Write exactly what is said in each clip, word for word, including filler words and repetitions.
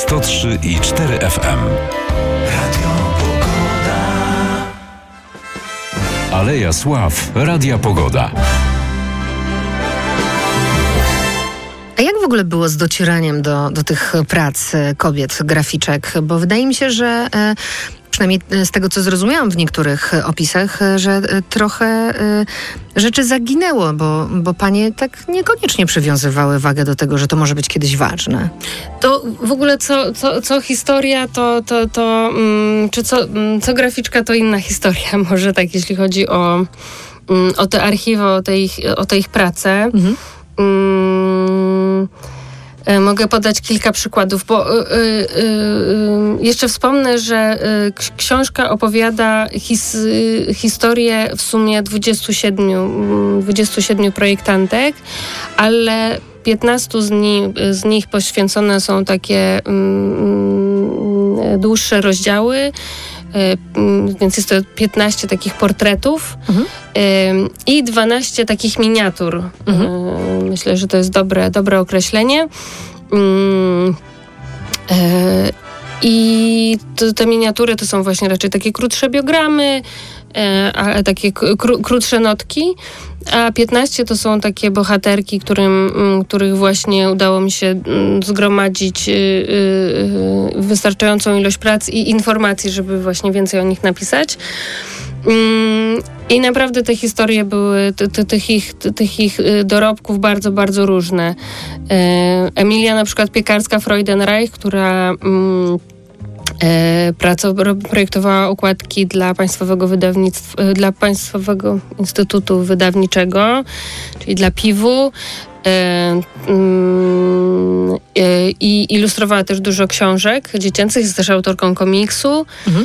sto trzy i cztery F M. Radio Pogoda. Aleja Sław Radia Pogoda. A jak w ogóle było z docieraniem do, do tych prac kobiet, graficzek? Bo wydaje mi się, że e, przynajmniej z tego, co zrozumiałam w niektórych opisach, że e, trochę e, rzeczy zaginęło, bo, bo panie tak niekoniecznie przywiązywały wagę do tego, że to może być kiedyś ważne. To w ogóle co, co, co historia, to, to, to mm, czy co, mm, co graficzka, to inna historia. Może tak, jeśli chodzi o, mm, o te archiwa, o te ich, o te ich prace. Mhm. Mm, y, mogę podać kilka przykładów, bo y, y, y, jeszcze wspomnę, że y, książka opowiada his, y, historię w sumie dwudziestu siedmiu, dwudziestu siedmiu projektantek, ale piętnaście z, ni, z nich poświęcone są takie y, y, dłuższe rozdziały. Więc jest to piętnaście takich portretów mhm. i dwanaście takich miniatur. Mhm. Myślę, że to jest dobre, dobre określenie. I to, te miniatury to są właśnie raczej takie krótsze biogramy, a takie kró, krótsze notki, a piętnaście to są takie bohaterki, którym, których właśnie udało mi się zgromadzić wystarczającą ilość prac i informacji, żeby właśnie więcej o nich napisać. I naprawdę te historie były, te, te, tych, ich, te, tych ich dorobków bardzo, bardzo różne. Emilia na przykład Piekarska-Freudenreich, która Praco- projektowała okładki dla Państwowego Wydawnictwa, dla Państwowego Instytutu Wydawniczego, czyli dla piwu. I ilustrowała też dużo książek dziecięcych, jest też autorką komiksu. Mhm.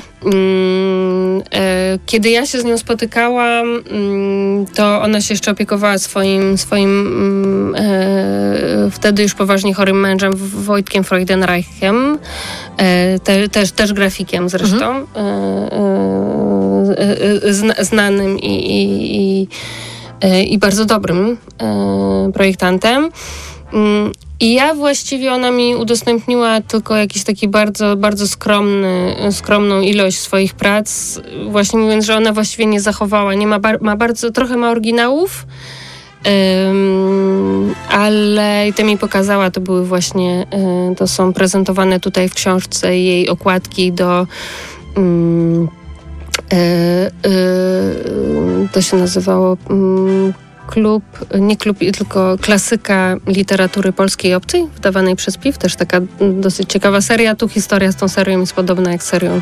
Kiedy ja się z nią spotykałam, to ona się jeszcze opiekowała swoim, swoim wtedy już poważnie chorym mężem Wojtkiem Freudenreichem, te, też, też grafikiem zresztą, mhm. znanym i, i, i i bardzo dobrym e, projektantem. I ja właściwie, ona mi udostępniła tylko jakiś taki bardzo, bardzo skromny, skromną ilość swoich prac, właśnie mówiąc, że ona właściwie nie zachowała, nie ma, bar- ma bardzo, trochę ma oryginałów, um, ale i to mi pokazała, to były właśnie, y, to są prezentowane tutaj w książce jej okładki do um, to się nazywało klub, nie klub, tylko klasyka literatury polskiej obcej, wydawanej przez P I W. Też taka dosyć ciekawa seria. Tu historia z tą serią jest podobna jak z serią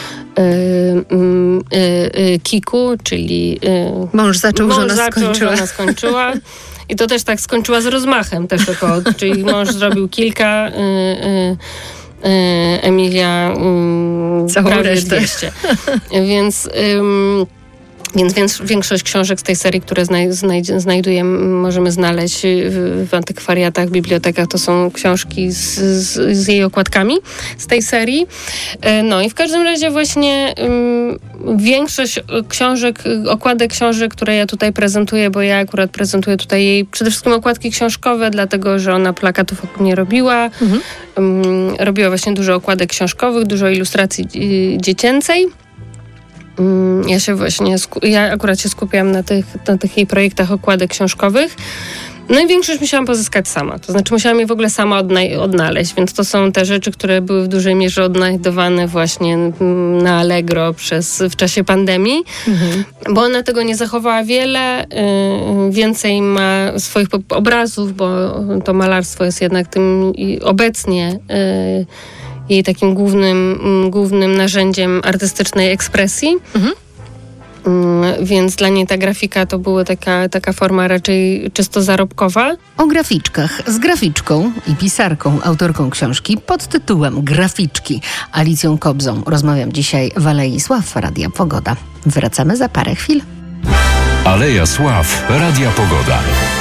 Kiku, czyli mąż zaczął, mąż żona zaczął, skończyła. żona skończyła. I to też tak skończyła z rozmachem też około, czyli mąż zrobił kilka, y, y, Emilia um, prawie resztę. dwieście. Więc, um, więc, więc większość książek z tej serii, które znaj, znaj, znajdujemy, możemy znaleźć w, w antykwariatach, bibliotekach, to są książki z, z, z jej okładkami z tej serii. No i w każdym razie właśnie um, większość książek, okładek książek, które ja tutaj prezentuję, bo ja akurat prezentuję tutaj jej przede wszystkim okładki książkowe, dlatego, że ona plakatów nie robiła. Mhm. Um, robiła właśnie dużo okładek książkowych, dużo ilustracji y, dziecięcej. Um, ja się właśnie, sku- ja akurat się skupiałam na tych, na tych jej projektach okładek książkowych. No i większość musiałam pozyskać sama. To znaczy musiałam je w ogóle sama odna- odnaleźć, więc to są te rzeczy, które były w dużej mierze odnajdowane właśnie na Allegro przez, w czasie pandemii, mhm. bo ona tego nie zachowała wiele. Yy, więcej ma swoich obrazów, bo to malarstwo jest jednak tym obecnie yy, jej takim głównym, głównym narzędziem artystycznej ekspresji. Mhm. Więc dla niej ta grafika to była taka, taka forma raczej czysto zarobkowa. O graficzkach z graficzką i pisarką, autorką książki pod tytułem Graficzki, Alicją Kobzą rozmawiam dzisiaj w Alei Sław Radia Pogoda. Wracamy za parę chwil. Aleja Sław Radia Pogoda.